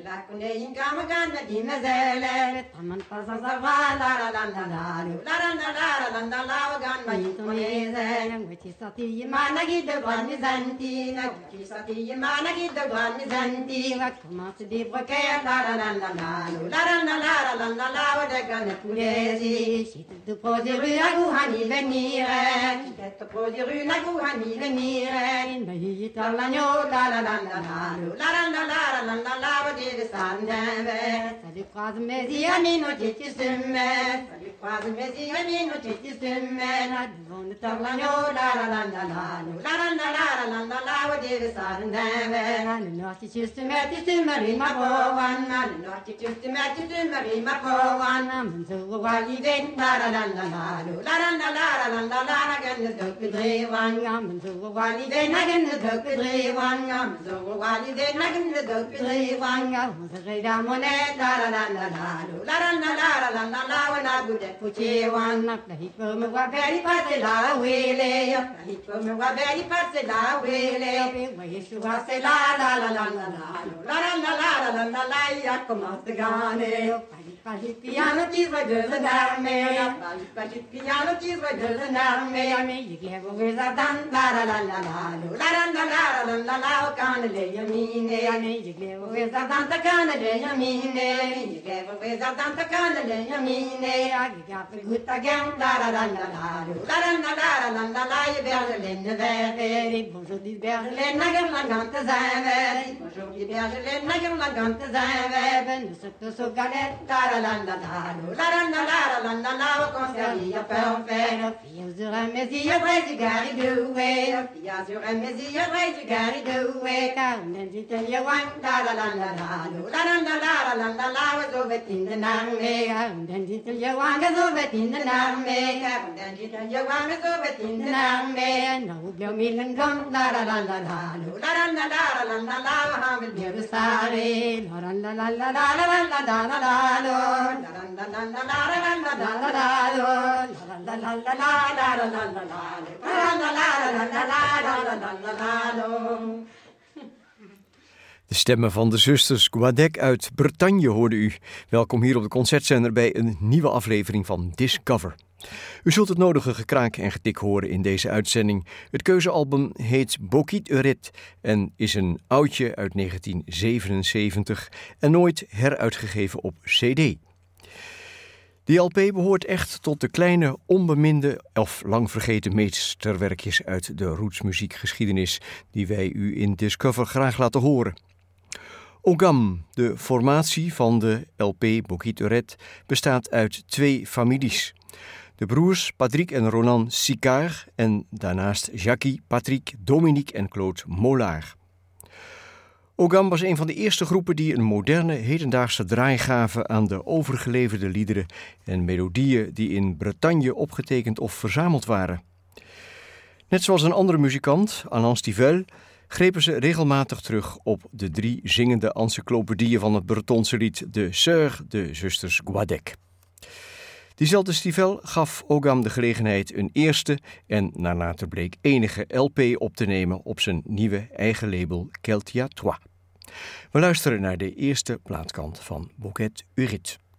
la kunein kamagan na di mazele taman pasa sarva la la la la la la la wagan mai toneze ngati sati mana gid ban zanti ngati sati mana gid ban zanti ngakuma di brake la la la la la wadagan pulezi sit de poser agu hani venire sit de poser agu hani venire in mai talagno la la la la wadide sandeve sali praz mezi amino titi semme sali praz mezi amino titi semme na devon talagno la la la wadide sandeve no ti systemati ma povan no ti systemati ma povan so wali ven la la again the drewan so wali ven again the drewan so wali ven again the drewan so reda moneta la wana gude puchewan na hipo me wa very pase la wele hipo me wa very pase la wele we yesu wa se la ya como se gane pali piano ti va de l'arme pali piano ti va de l'arme me yiglevo vesa dan la can le yamine me yiglevo vesa dan ta can le yamine yiglevo vesa dan ta can le yamine agiga gutta gan la Berlin verde bonjour di Berlin nager la gante zave bonjour di Berlin nager la gante zave ben so galet la conservia perfetto fia sur un mesia presi gari due fia sur un mesia presi gari due carnen d'Italia wan la zovet in de narme carnen d'Italia wan zovet in de narme carnen d'Italia wan zovet in de narme no blom milen kom la hamel bir stare De stemmen van de zusters Guadec uit Bretagne hoorde u. Welkom hier op de Concertzender bij een nieuwe aflevering van Discover. U zult het nodige gekraak en getik horen in deze uitzending. Het keuzealbum heet Bokit Urit en is een oudje uit 1977 en nooit heruitgegeven op CD. Die LP behoort echt tot de kleine, onbeminde of lang vergeten meesterwerkjes uit de rootsmuziekgeschiedenis die wij u in Discover graag laten horen. Ogam, de formatie van de LP Bokit Urit, bestaat uit 2 families. De broers Patrick en Roland Sicard en daarnaast Jackie, Patrick, Dominique en Claude Mollard. Ogam was een van de eerste groepen die een moderne, hedendaagse draai gaven aan de overgeleverde liederen en melodieën die in Bretagne opgetekend of verzameld waren. Net zoals een andere muzikant, Alain Stivell, grepen ze regelmatig terug op de 3 zingende encyclopedieën van het Bretonse lied, de Sœurs, de zusters Guadec. Diezelfde Stivell gaf Ogam de gelegenheid een eerste en naar later bleek enige LP op te nemen op zijn nieuwe eigen label Keltia Trois. We luisteren naar de eerste plaatkant van Bokit Urit.